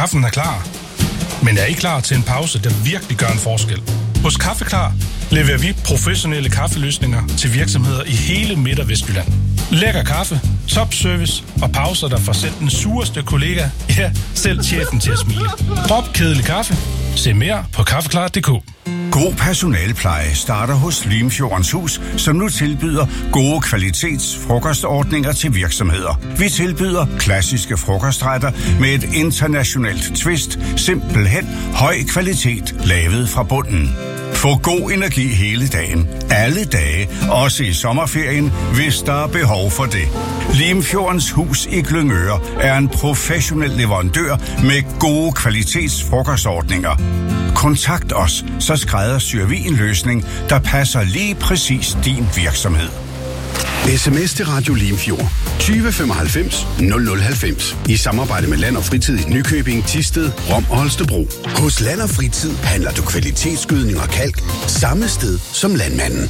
Kaffen er klar. Men er I klar til en pause, der virkelig gør en forskel? Hos Kaffeklar leverer vi professionelle kaffeløsninger til virksomheder i hele Midt- og Vestjylland. Lækker kaffe, topservice og pauser, der får selv den sureste kollega, ja, selv chefen til at smile. Drop kedelig kaffe. Se mere på kaffeklar.dk. God personalepleje starter hos Limfjordens Hus, som nu tilbyder gode kvalitetsfrokostordninger til virksomheder. Vi tilbyder klassiske frokostretter med et internationalt twist, simpelthen høj kvalitet, lavet fra bunden. Få god energi hele dagen, alle dage, også i sommerferien, hvis der er behov for det. Limfjordens Hus i Glyngøre er en professionel leverandør med gode kvalitetsfrokostordninger. Kontakt os, så skræddersyr vi en løsning, der passer lige præcis din virksomhed. SMS til Radio Limfjord 2095 0090 i samarbejde med Land og Fritid i Nykøbing, Thisted, Rom og Holstebro. Hos Land og Fritid handler du kvalitetsgødning og kalk samme sted som landmanden.